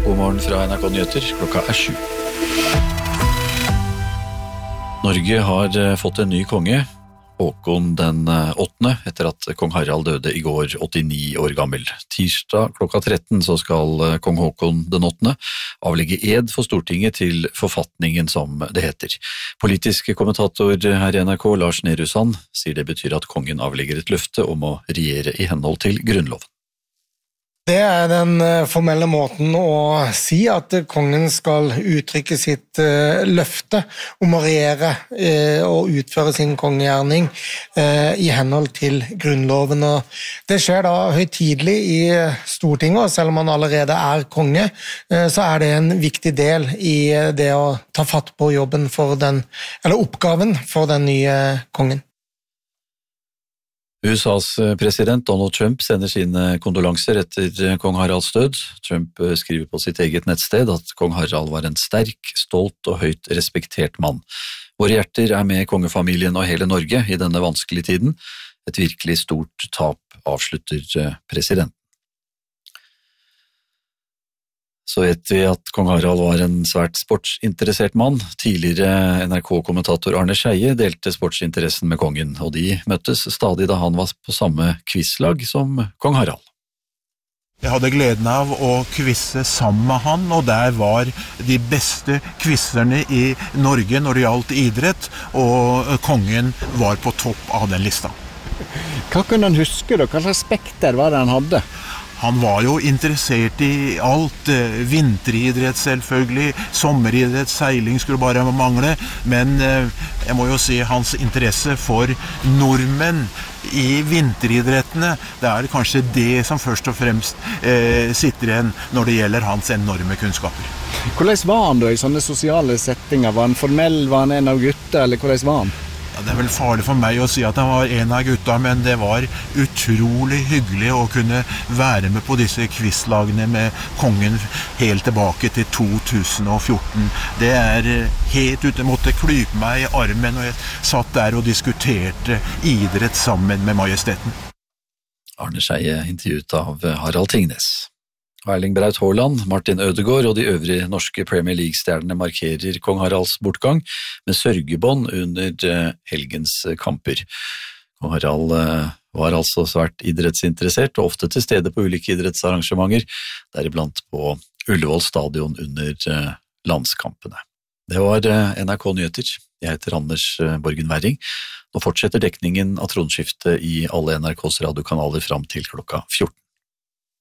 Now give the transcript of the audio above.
God morgen fra NRK Nyheter, klokka 7. Norge har fått en ny konge, Håkon den 8., etter at kong Harald døde i går 89 år gammel. Tirsdag klokka 13 så skal kong Håkon den 8. avlegge ed for Stortinget til forfatningen, som det heter. Politisk kommentator her i NRK, Lars Nehru Sand, sier det betyr at kongen avlegger et løfte om å regjere i henhold til grunnloven. Det er den formelle måten å si at kongen skal uttrykke sitt løfte om å regjere og utføre sin kongegjerning i henhold til grunnloven. Og det skjer da høytidelig i Stortinget, og selv om han allerede er konge, så er det en viktig del i det å ta fatt på jobben for oppgaven for den nye kongen. USAs president Donald Trump sender sine kondolanser etter kong Haralds død. Trump skriver på sitt eget nettsted at kong Harald var en sterk, stolt og høyt respektert mann. Våre hjerter er med kongefamilien og hele Norge i denne vanskelige tiden. Et virkelig stort tap, avslutter presidenten. Så vet vi at kong Harald var en svært sportsinteressert mann. Tidligere NRK-kommentator Arne Scheie delte sportsinteressen med kongen, og de møttes stadig da han var på samme quizlag som kong Harald. Jeg hadde gleden av å quizze sammen med han, og der var de beste quizzerne i Norge når det gjaldt idrett, og kongen var på topp av den lista. Hva kunne han huske da? Hva slags spekter var det han hadde? Han var jo interessert i alt, vinteridrett selvfølgelig, sommeridrett, seiling skulle bare mangle, men jeg må jo si hans interesse for nordmenn i vinteridrettene, det er kanskje det som først og fremst sitter igjen når det gjelder hans enorme kunnskaper. Hvordan var han da i sånne sosiale settinger? Var han formell, var han en av gutta, eller hvordan var han? Ja, det er vel farlig for meg å si at han var en av gutta, men det var utrolig hyggelig å kunne være med på disse quizlagene med kongen helt tilbake til 2014. Det er helt ute, måtte klype meg i armen, og jeg satt der og diskuterte idrett sammen med majesteten. Arne Scheie intervjuet av Harald Tingnes. Erling Braut Haaland, Martin Ødegaard og de øvrige norske Premier League-stjernene markerer kong Haralds bortgang med sørgebånd under helgens kamper. Kong Harald var altså svært idrettsinteressert og ofte til stede på ulike idrettsarrangementer, deriblant på Ullevål stadion under landskampene. Det var NRK Nyheter. Jeg heter Anders Borgen Werring. Nå fortsetter dekningen av tronskiftet i alle NRKs radiokanaler fram til klokka 14.